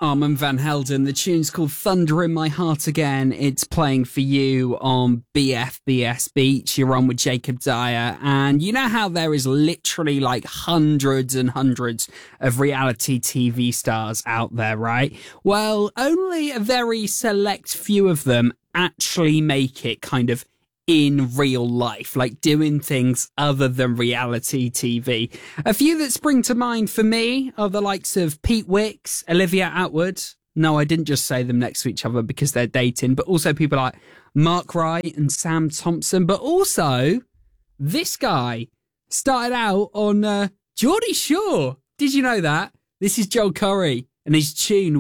Armand Van Helden. The tune's called Thunder in My Heart Again. It's playing for you on BFBS Beach. You're on with Jacob Dyer. And you know how there is literally like hundreds and hundreds of reality TV stars out there, right? Well, only a very select few of them actually make it kind of in real life, like doing things other than reality TV. A few that spring to mind for me are the likes of Pete Wicks, Olivia Attwood. No, I didn't just say them next to each other because they're dating, but also people like Mark Wright and Sam Thompson. But also, this guy started out on Geordie Shore. Did you know that? This is Joel Corry and his tune